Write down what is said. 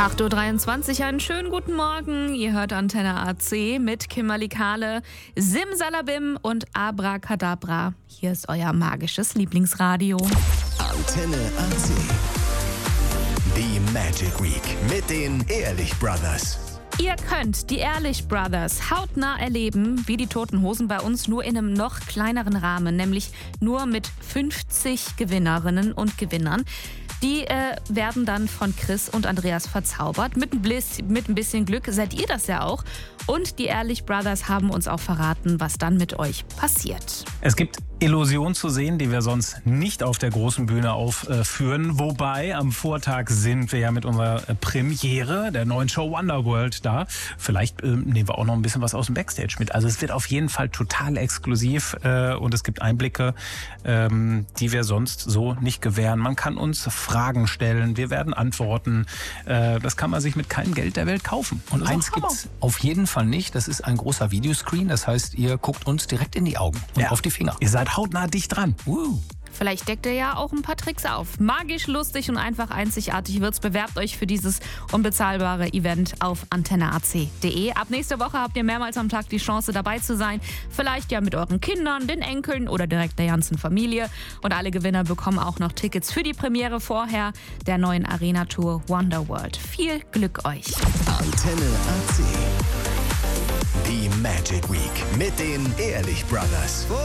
8:23 Uhr, einen schönen guten Morgen. Ihr hört Antenne AC mit Kimberly Kahle, Simsalabim und Abracadabra. Hier ist euer magisches Lieblingsradio. Antenne AC. Die Magic Week mit den Ehrlich Brothers. Ihr könnt die Ehrlich Brothers hautnah erleben, wie die Toten Hosen bei uns, nur in einem noch kleineren Rahmen, nämlich nur mit 50 Gewinnerinnen und Gewinnern. Die werden dann von Chris und Andreas verzaubert. Mit ein bisschen Glück seid ihr das ja auch. Und die Ehrlich Brothers haben uns auch verraten, was dann mit euch passiert. Es gibt Illusionen zu sehen, die wir sonst nicht auf der großen Bühne aufführen. Wobei, am Vortag sind wir ja mit unserer Premiere der neuen Show Wonderworld da. Vielleicht nehmen wir auch noch ein bisschen was aus dem Backstage mit. Also es wird auf jeden Fall total exklusiv und es gibt Einblicke, die wir sonst so nicht gewähren. Man kann uns Fragen stellen, wir werden antworten. Das kann man sich mit keinem Geld der Welt kaufen. Und eins gibt's auf jeden Fall nicht, das ist ein großer Videoscreen. Das heißt, ihr guckt uns direkt in die Augen und auf die Finger. Ihr seid hautnah dicht dran. Vielleicht deckt ihr ja auch ein paar Tricks auf. Magisch, lustig und einfach einzigartig wird's. Bewerbt euch für dieses unbezahlbare Event auf antenneac.de. Ab nächster Woche habt ihr mehrmals am Tag die Chance, dabei zu sein. Vielleicht ja mit euren Kindern, den Enkeln oder direkt der ganzen Familie. Und alle Gewinner bekommen auch noch Tickets für die Premiere vorher der neuen Arena-Tour Wonderworld. Viel Glück euch! Antenne AC. Die Magic Week mit den Ehrlich Brothers.